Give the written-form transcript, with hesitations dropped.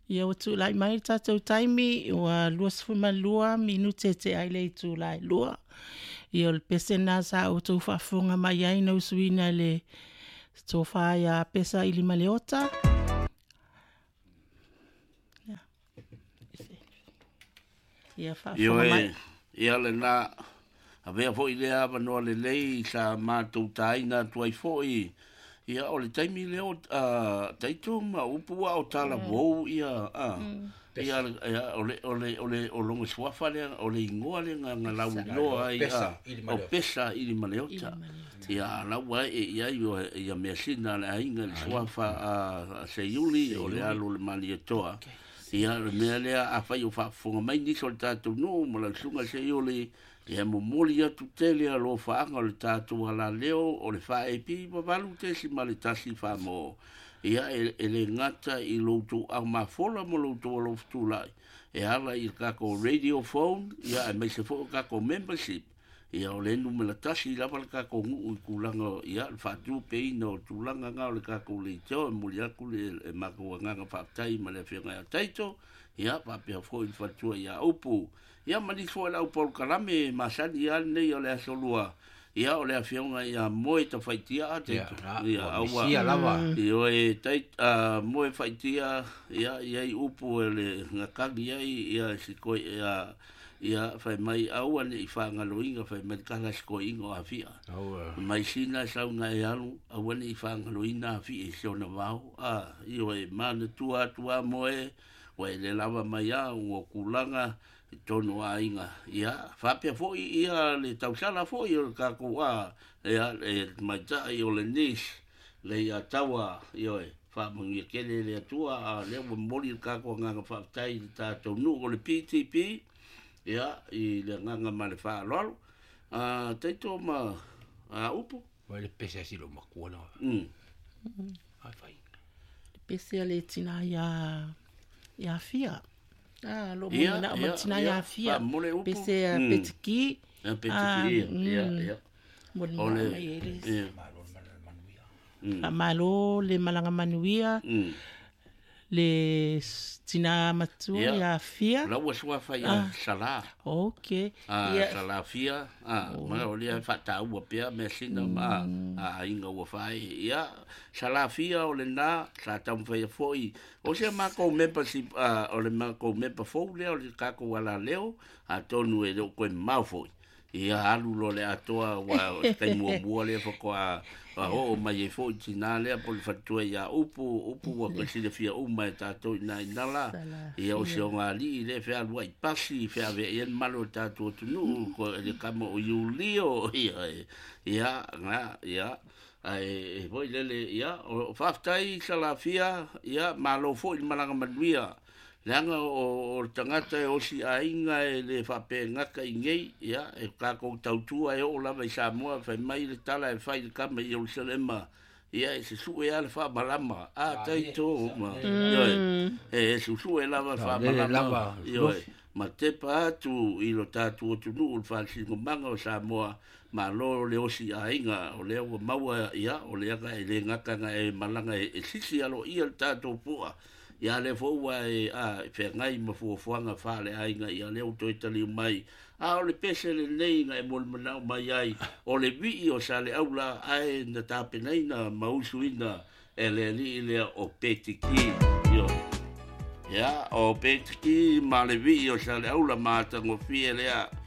Ia o tu lai mai tātou taimi ua 2 minute te ai le tu lai lua. Ia o le pese nā sa o tau whaafonga mai ai na usuina le tofa ia pesa ili maleota. Ia whaafonga mai. Ia le nā a vea fo i lea wanoa le lei sa mātou taina tuai fo i. Ia o le taimi leo taito ma upua o tala vou ia ia o longo swafa le o le ingoa le nga lau loa ia o pesa ili maleota ia lau ai ia ia mesina le ainga le swafa se yuli o le alu le mali etoa ia le mea lea a fai o whaafonga mai niso le tātou no mo la sunga se yuli ia mo moli atu tele a lo whaanga o le tātou ala leo o le wha epi wawalu te si ma le tasi wha mo ia le ngata i loutou au mafola mo loutou alo ftulai e ala i kako radio phone ia e mai se fo kako membership ia o le numela tasi lava le kako ngu i kulanga ia le whatu peina o tulanga ngau le kako le teo e muli aku le mako nganga whaptai ma le whianga ia taito ia papia fo i whatua ia upu ia mani fo la upol kalame masani ia nei o le asolua ia o le afionga ia moe ta faitia te ia aua sia lava ia e tait moe faitia ia i upu le ngakagi ia sikoi ia fai mai aua ne i whaanga loinga fai mai kala sikoi ingo afia mai sina saunga e alu aua ne i whaanga loina afia i siona wau ia e mana tua moe wa le lava mai a o kulanga tono ainga ia fapia foi ia le tausala foi o kako ia e maita i o le nis le ia tawa ia fa mungi kele le tua le moli kako nganga fatai ta tonu o le PTP ia i le nganga male fa lolo taito ma upu wa le pese si lo makuana ai fai pese le tina ia fia lo mona matina ia fia pese petiki ia malo le malanga manuia le tina matua ia fia la waswa fa ia sala okay sala fia ma o le fata u pia mesina ma inga wa fai ia sala fia o le na sa tam fa foi o se ma ko membership o le ma ko member fo le o le ka ko wala leo a tonu e ko ma foi ia alu lo le atoa wa kai mo le fo ko o mai fo tina le po le fatua ia upu wa kasi le fia o mai tato na inala ia o se nga li le fe al wai pasi fe ave en malo tato tunu ko le kamo o yulio ia ai voi le ia o faftai salafia ia malo fo il malanga manuia langa o tangata o si ainga le fapenga ka ingei ia e ka ko tautua e o lava i Samoa fa mai le tala e fai ka me o selema ia e se su e al fa malama taito ma e su e lava fa malama io ma te pa tu i lo tatu tu nu fa si ko manga o Samoa ma lo le o si ainga o le o maua ia o le ka e le ngaka e malanga e sisi alo ia tatu pua ia le foua e fe ngai ma fuanga fale ainga ia le auto itali mai o le pese le nei ngai mol mana mai ai o le vi o sale aula ai na tape nei na mausuina ele le o petiki yo ia o petiki ma le vi o sale aula mata ngo fie le